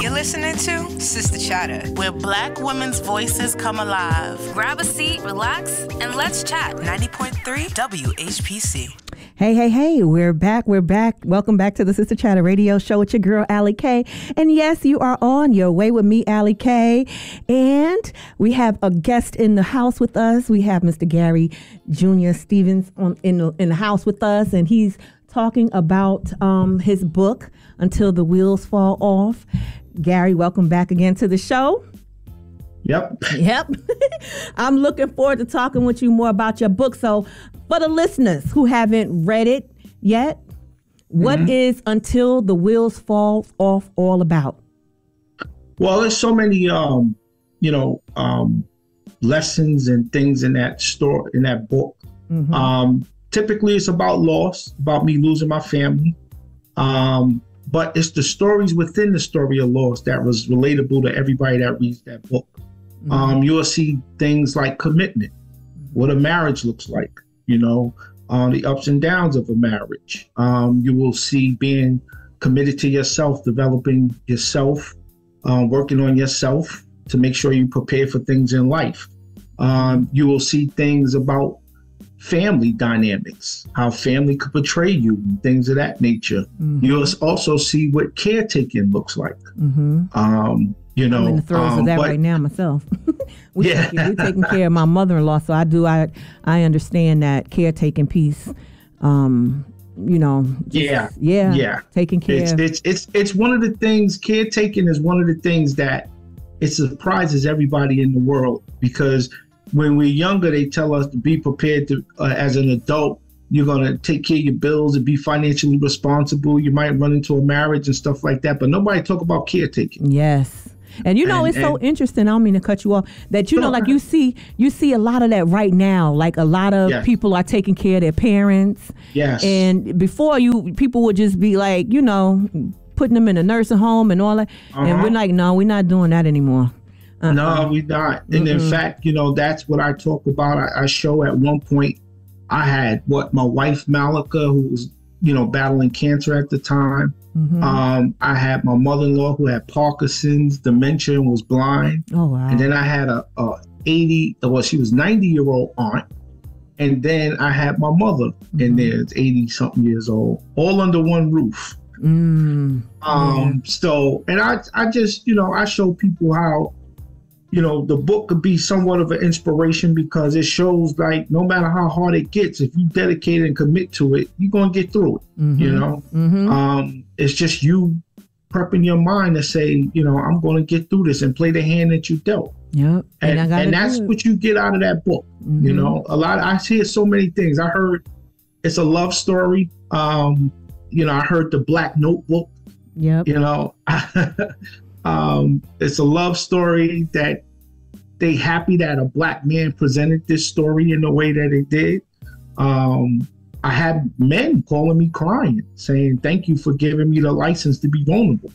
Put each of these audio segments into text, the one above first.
You're listening to Sister Chatter, where Black women's voices come alive. Grab a seat, relax, and let's chat. 90.3 WHPC. Hey, we're back. Welcome back to the Sister Chatter radio show with your girl, Allie K. And yes, you are on your way with me, Allie K. And we have a guest in the house with us. We have Mr. Gary Jr. Stevens in the house with us, and he's talking about his book, Until the Wheels Fall Off. Gary, welcome back again to the show. Yep. I'm looking forward to talking with you more about your book. So for the listeners who haven't read it yet, what is Until the Wheels Fall Off all about? Well, there's so many, lessons and things in that book. Typically, it's about loss, about me losing my family. But it's the stories within the story of loss that was relatable to everybody that reads that book. You will see things like commitment, what a marriage looks like, the ups and downs of a marriage. You will see being committed to yourself, developing yourself, working on yourself to make sure you prepare for things in life. You will see things about family dynamics, how family could betray you, and things of that nature. You'll also see what caretaking looks like. I'm in the throes of that right now myself. We're taking care of my mother-in-law, so I understand that caretaking piece. Taking care. It's one of the things. Caretaking is one of the things that it surprises everybody in the world, because when we're younger, they tell us to be prepared to, as an adult, you're going to take care of your bills and be financially responsible. You might run into a marriage and stuff like that, but nobody talk about caretaking. Yes. And it's so interesting. I don't mean to cut you off. That you see a lot of that right now. Like a lot of people are taking care of their parents. Yes. And before people would just be like, putting them in a nursing home and all that. And we're like, no, we're not doing that anymore. No, we're not. And in fact, that's what I talk about. I show at one point I had my wife Malika, who was battling cancer at the time. I had my mother-in-law who had Parkinson's, dementia, and was blind. Oh, wow. And then I had she was 90-year-old aunt. And then I had my mother in there, 80-something years old, all under one roof. So, and I just, I show people how, the book could be somewhat of an inspiration, because it shows like no matter how hard it gets, if you dedicate and commit to it, you're going to get through it. It's just you prepping your mind to say, I'm going to get through this and play the hand that you dealt. Yep. And that's what you get out of that book. I hear so many things. I heard it's a love story. I heard the Black Notebook. Yep. It's a love story that they happy that a Black man presented this story in the way that it did. I had men calling me crying, saying, thank you for giving me the license to be vulnerable.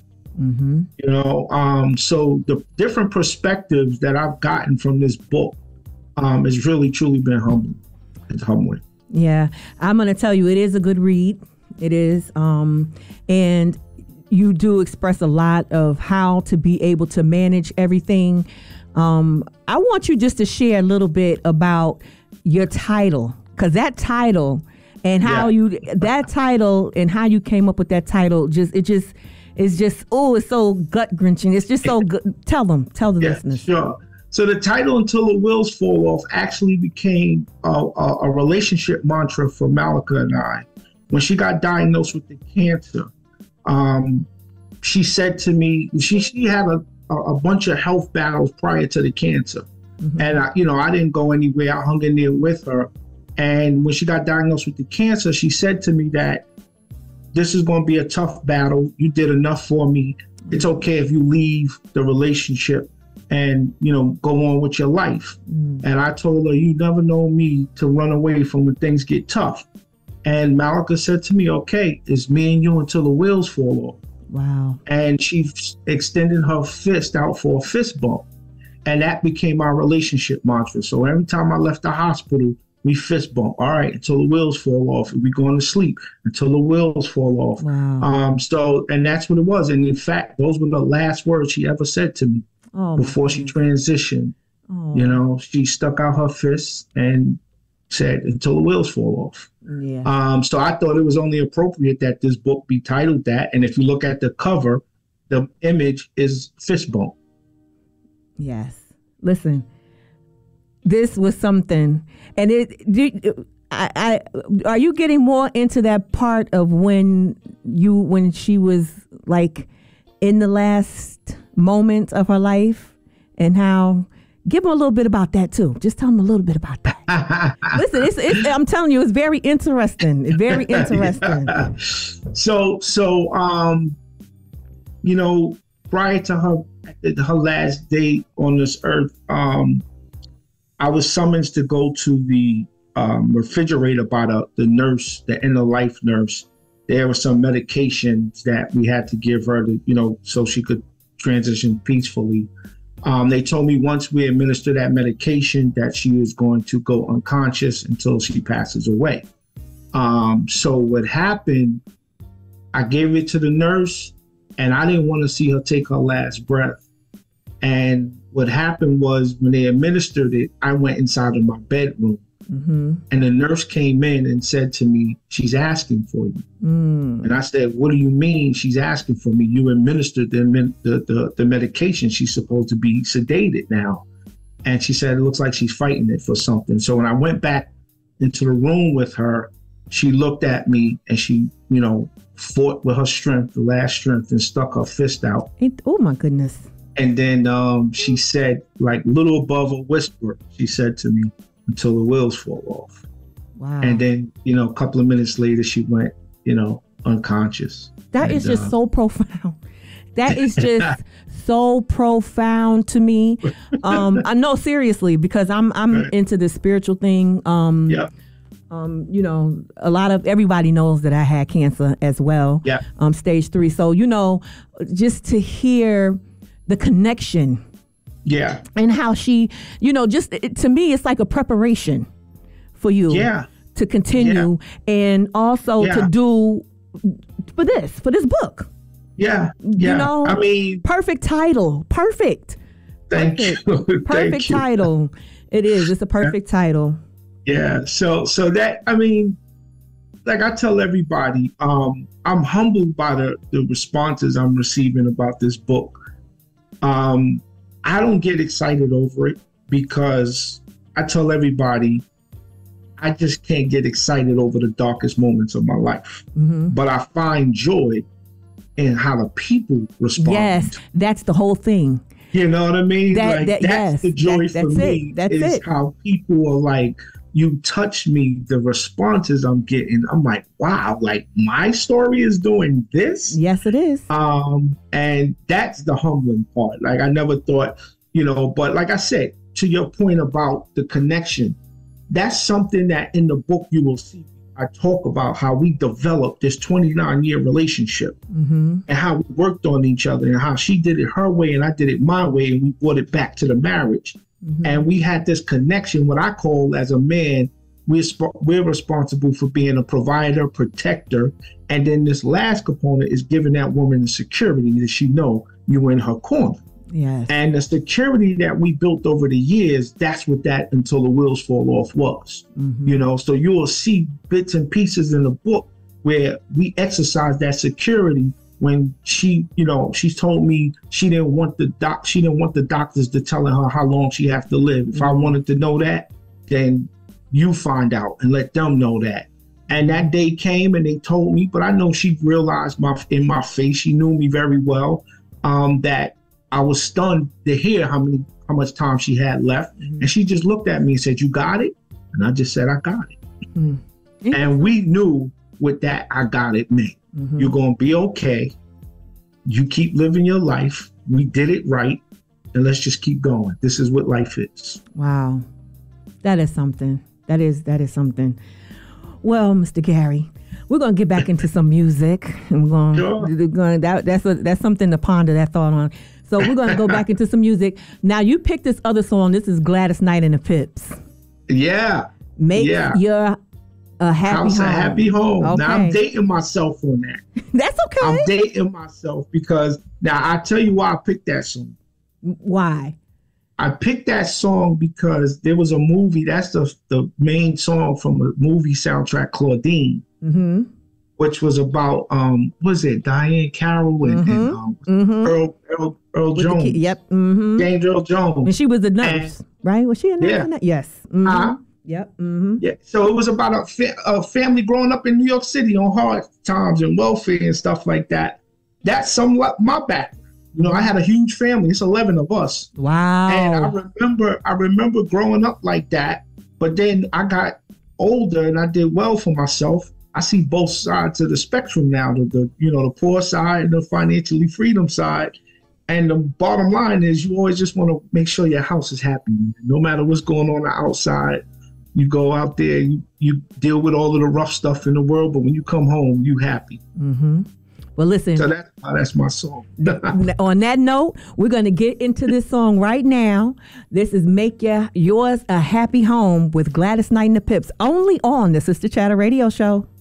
So the different perspectives that I've gotten from this book has really, truly been humbling. It's humbling. Yeah, I'm going to tell you, it is a good read. It is. And you do express a lot of how to be able to manage everything. I want you just to share a little bit about your title, because that title and how you came up with that title, it's so gut wrenching. It's just so good. Tell the listeners. Sure. So the title Until the Wheels Fall Off actually became a relationship mantra for Malika and I. When she got diagnosed with the cancer, she said to me, she had a bunch of health battles prior to the cancer. And I didn't go anywhere. I hung in there with her. And when she got diagnosed with the cancer, she said to me that this is going to be a tough battle. You did enough for me. It's okay if you leave the relationship and, go on with your life. And I told her, you never know me to run away from when things get tough. And Malika said to me, okay, it's me and you until the wheels fall off. Wow. And she extended her fist out for a fist bump. And that became our relationship mantra. So every time I left the hospital, We fist bump. All right, until the wheels fall off. We going to sleep until the wheels fall off. Wow. So, and that's what it was. And in fact, those were the last words she ever said to me before she transitioned. Oh. You know, she stuck out her fists and said, until the wheels fall off. Yeah. So I thought it was only appropriate that this book be titled that. And if you look at the cover, the image is fist bump. Yes. Listen, this was something. And are you getting more into that part of when she was like in the last moments of her life, and how? Give them a little bit about that too. Just tell them a little bit about that. Listen, I'm telling you, it's very interesting. It's very interesting. Yeah. So, you know, prior to her last day on this earth, I was summoned to go to the refrigerator by the nurse, the end of life nurse. There were some medications that we had to give her to, you know, so she could transition peacefully. They told me once we administer that medication that she was going to go unconscious until she passes away. So what happened, I gave it to the nurse, and I didn't want to see her take her last breath. And what happened was, when they administered it, I went inside of my bedroom. Mm-hmm. And the nurse came in and said to me, she's asking for you. And I said, what do you mean she's asking for me? You administered the medication. She's supposed to be sedated now. And she said, it looks like she's fighting it for something. So when I went back into the room with her, she looked at me and she, you know, fought with her strength, the last strength, and stuck her fist out. Oh my goodness. And then she said, like little above a whisper, she said to me, until the wheels fall off. Wow. And then, you know, a couple of minutes later, she went, you know, unconscious. That is just so profound. That is just so profound to me. I know, seriously, because I'm right. into the spiritual thing. Yeah. You know, everybody knows that I had cancer as well. Yeah. Stage 3. So, you know, just to hear the connection. Yeah. And how she, you know, just to me, it's like a preparation for you to continue and also to do for this book. Yeah. You know, I mean, perfect title. Perfect. Thank you. Perfect title. It is. It's a perfect title. Yeah. So that, I mean, like I tell everybody, I'm humbled by the responses I'm receiving about this book. I don't get excited over it because I tell everybody I just can't get excited over the darkest moments of my life. Mm-hmm. But I find joy in how the people respond. Yes, that's the whole thing. You know what I mean? That's the joy for me. That's how people are like, you touch me, the responses I'm getting. I'm like, wow, like my story is doing this? Yes, it is. And that's the humbling part. Like I never thought, you know, but like I said, to your point about the connection, that's something that in the book you will see. I talk about how we developed this 29-year relationship and how we worked on each other and how she did it her way and I did it my way and we brought it back to the marriage. And we had this connection, what I call as a man, we're responsible for being a provider, protector. And then this last component is giving that woman the security that she know you're in her corner. Yes. And the security that we built over the years, that's what that until the wheels fall off was. You know, so you will see bits and pieces in the book where we exercise that security. When she, you know, she told me she didn't want the doctors to tell her how long she has to live. If I wanted to know that, then you find out and let them know that. And that day came and they told me, but I know she realized in my face, she knew me very well, that I was stunned to hear how much time she had left. And she just looked at me and said, you got it? And I just said, I got it. And we knew what that I got it meant. You're going to be okay. You keep living your life. We did it right. And let's just keep going. This is what life is. Wow. That is something. That is something. Well, Mr. Gary, we're going to get back into some music. And we're going that's something to ponder that thought on. So we're going to go back into some music. Now, you picked this other song. This is Gladys Knight and the Pips. Yeah. Make your a happy house home. A happy home. Okay. Now I'm dating myself on that. That's okay. I'm dating myself because now I tell you why I picked that song. Why? I picked that song because there was a movie. That's the main song from a movie soundtrack, Claudine, which was about was it Diane Carroll and Earl Jones? Yep. James Earl Jones. And she was a nurse, right? Was she a nurse? Yeah. In that? Yes. Yep. Yeah. So it was about a family growing up in New York City on hard times and welfare and stuff like that. That's somewhat my background. You know, I had a huge family. It's 11 of us. Wow. And I remember growing up like that. But then I got older and I did well for myself. I see both sides of the spectrum now, the poor side and the financially freedom side. And the bottom line is you always just want to make sure your house is happy. No matter what's going on outside, you go out there, you deal with all of the rough stuff in the world, but when you come home, you happy. Well, listen. So that's my song. On that note, we're going to get into this song right now. This is Make Yours a Happy Home with Gladys Knight and the Pips, only on the Sister Chatter Radio Show.